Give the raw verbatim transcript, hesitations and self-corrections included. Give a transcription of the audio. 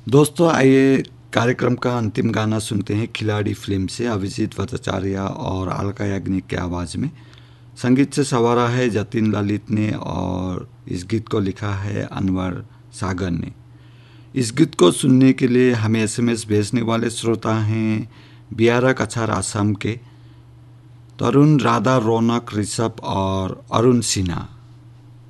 दोस्तों आइए कार्यक्रम का अंतिम गाना सुनते हैं खिलाड़ी फिल्म से अभिजीत भट्टाचार्य और अलका याग्निक की आवाज़ में। संगीत से संवारा है जतिन ललित ने और इस गीत को लिखा है अनवर सागर ने। इस गीत को सुनने के लिए हमें एसएमएस भेजने वाले श्रोता हैं बियारा कछार आसाम के तरुण, राधा, रौनक, ऋषभ और अरुण सिन्हा।